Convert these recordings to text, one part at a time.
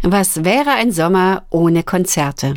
Was wäre ein Sommer ohne Konzerte?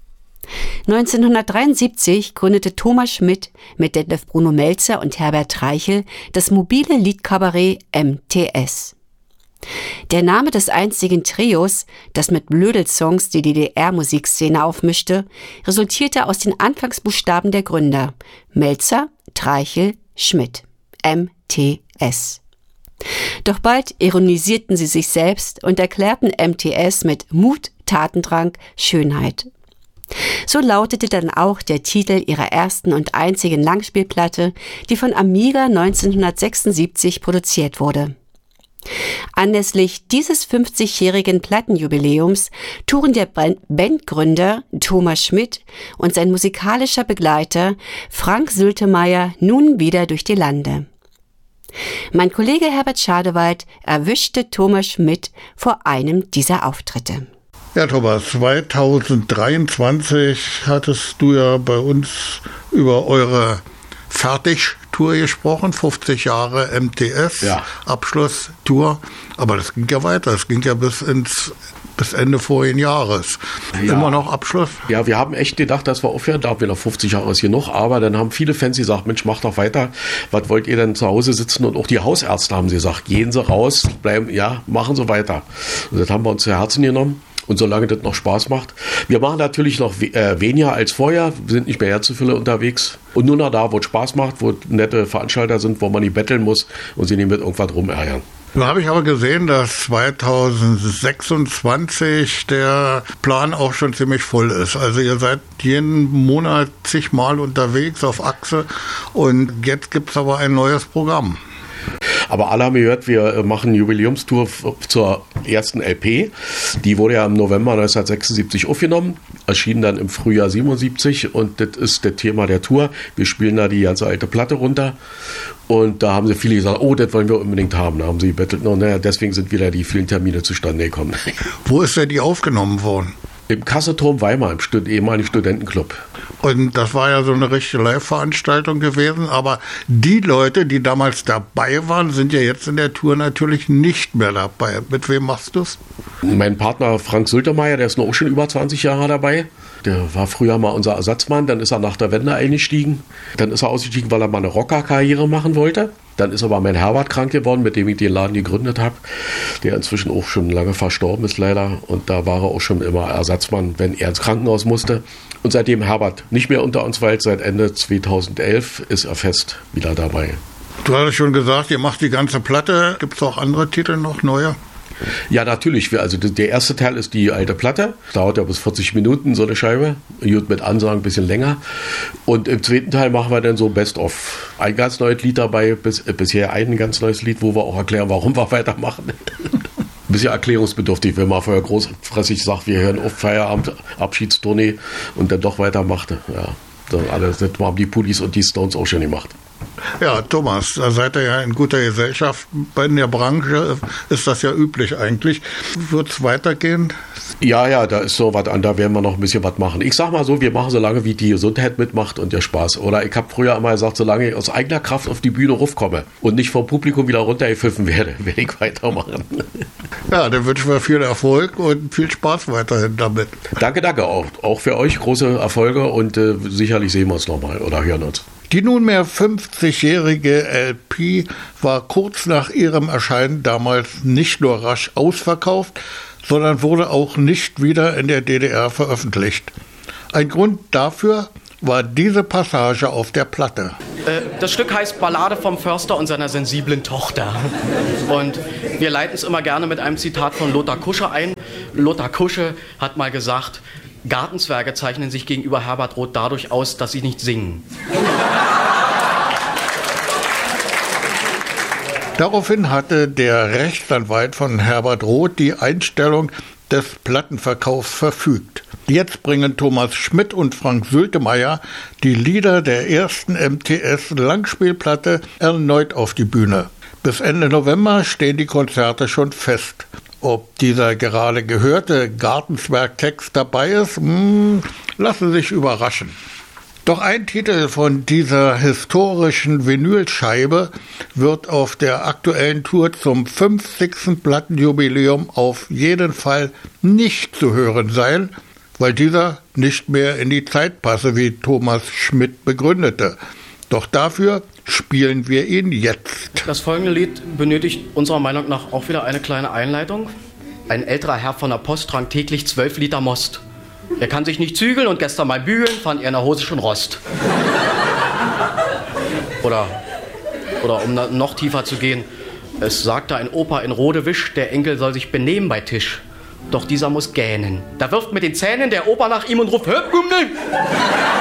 1973 gründete Thomas Schmidt mit Detlef Bruno Melzer und Herbert Reichel das mobile Liedkabarett MTS. Der Name des einzigen Trios, das mit Blödelsongs die DDR-Musikszene aufmischte, resultierte aus den Anfangsbuchstaben der Gründer: Melzer, Reichel, Schmidt. MTS. Doch bald ironisierten sie sich selbst und erklärten MTS mit Mut, Tatendrang, Schönheit. So lautete dann auch der Titel ihrer ersten und einzigen Langspielplatte, die von Amiga 1976 produziert wurde. Anlässlich dieses 50-jährigen Plattenjubiläums touren der Bandgründer Thomas Schmidt und sein musikalischer Begleiter Frank Sültemeyer nun wieder durch die Lande. Mein Kollege Herbert Schadewald erwischte Thomas Schmidt vor einem dieser Auftritte. Ja, Thomas, 2023 hattest du ja bei uns über eure Fertigtour gesprochen, 50 Jahre MTS, ja. Abschlusstour. Aber das ging ja weiter, das ging ja bis Ende vorigen Jahres. Ja. Immer noch Abschluss? Ja, wir haben echt gedacht, dass wir aufhören, da haben wir noch 50 Jahre ist genug, aber dann haben viele Fans gesagt, Mensch, macht doch weiter, was wollt ihr denn zu Hause sitzen? Und auch die Hausärzte haben gesagt, gehen Sie raus, bleiben, ja, machen Sie weiter. Und das haben wir uns zu Herzen genommen. Und solange das noch Spaß macht. Wir machen natürlich noch weniger als vorher, wir sind nicht mehr Herzenfülle unterwegs. Und nur noch da, wo es Spaß macht, wo nette Veranstalter sind, wo man nicht betteln muss und sie nicht mit irgendwas rumärgern. Da habe ich aber gesehen, dass 2026 der Plan auch schon ziemlich voll ist. Also ihr seid jeden Monat zigmal unterwegs auf Achse und jetzt gibt es aber ein neues Programm. Aber alle haben gehört, wir machen eine Jubiläumstour zur ersten LP. Die wurde ja im November 1976 aufgenommen, erschien dann im Frühjahr 77 und das ist das Thema der Tour. Wir spielen da die ganze alte Platte runter und da haben sie viele gesagt, oh, das wollen wir unbedingt haben. Da haben sie gebettelt, naja, deswegen sind wieder die vielen Termine zustande gekommen. Wo ist denn die aufgenommen worden? Im Kasseturm Weimar, im ehemaligen Studentenclub. Und das war ja so eine richtige Live-Veranstaltung gewesen, aber die Leute, die damals dabei waren, sind ja jetzt in der Tour natürlich nicht mehr dabei. Mit wem machst du es? Mein Partner Frank Sültemeyer, der ist noch schon über 20 Jahre dabei. Der war früher mal unser Ersatzmann, dann ist er nach der Wende eingestiegen. Dann ist er ausgestiegen, weil er mal eine Rocker-Karriere machen wollte. Dann ist aber mein Herbert krank geworden, mit dem ich den Laden gegründet habe, der inzwischen auch schon lange verstorben ist leider. Und da war er auch schon immer Ersatzmann, wenn er ins Krankenhaus musste. Und seitdem Herbert nicht mehr unter uns weilt, seit Ende 2011 ist er fest wieder dabei. Du hattest schon gesagt, ihr macht die ganze Platte. Gibt es auch andere Titel noch, neue? Ja, natürlich. Also der erste Teil ist die alte Platte. Dauert ja bis 40 Minuten, so eine Scheibe. Gut, mit Ansagen ein bisschen länger. Und im zweiten Teil machen wir dann so Best-of. Ein ganz neues Lied dabei, bisher ein ganz neues Lied, wo wir auch erklären, warum wir weitermachen. Ein bisschen erklärungsbedürftig, wenn man vorher großfressig sagt, wir hören auf Feierabend, Abschiedstournee und dann doch weitermachte. Ja, das haben die Pudis und die Stones auch schon gemacht. Ja, Thomas, da seid ihr ja in guter Gesellschaft. In der Branche ist das ja üblich eigentlich. Wird es weitergehen? Ja, da ist so was an, da werden wir noch ein bisschen was machen. Ich sag mal so, wir machen so lange, wie die Gesundheit mitmacht und der Spaß. Oder ich habe früher immer gesagt, solange ich aus eigener Kraft auf die Bühne raufkomme und nicht vom Publikum wieder runtergepfiffen werde ich weitermachen. Ja, dann wünschen wir viel Erfolg und viel Spaß weiterhin damit. Danke, auch für euch große Erfolge und sicherlich sehen wir uns nochmal oder hören uns. Die nunmehr 50-jährige LP war kurz nach ihrem Erscheinen damals nicht nur rasch ausverkauft, sondern wurde auch nicht wieder in der DDR veröffentlicht. Ein Grund dafür war diese Passage auf der Platte. Das Stück heißt Ballade vom Förster und seiner sensiblen Tochter. Und wir leiten es immer gerne mit einem Zitat von Lothar Kusche ein. Lothar Kusche hat mal gesagt, Gartenzwerge zeichnen sich gegenüber Herbert Roth dadurch aus, dass sie nicht singen. Daraufhin hatte der Rechtsanwalt von Herbert Roth die Einstellung des Plattenverkaufs verfügt. Jetzt bringen Thomas Schmidt und Frank Sültemeyer die Lieder der ersten MTS-Langspielplatte erneut auf die Bühne. Bis Ende November stehen die Konzerte schon fest. Ob dieser gerade gehörte Gartenzwerg-Text dabei ist, lassen Sie sich überraschen. Doch ein Titel von dieser historischen Vinylscheibe wird auf der aktuellen Tour zum 50. Plattenjubiläum auf jeden Fall nicht zu hören sein, weil dieser nicht mehr in die Zeit passe, wie Thomas Schmidt begründete. Doch dafür spielen wir ihn jetzt. Das folgende Lied benötigt unserer Meinung nach auch wieder eine kleine Einleitung. Ein älterer Herr von der Post trank täglich 12 Liter Most. Er kann sich nicht zügeln und gestern beim Bügeln fand er in der Hose schon Rost. Oder um noch tiefer zu gehen, es sagte ein Opa in Rodewisch, der Enkel soll sich benehmen bei Tisch. Doch dieser muss gähnen. Da wirft mit den Zähnen der Opa nach ihm und ruft: Hör,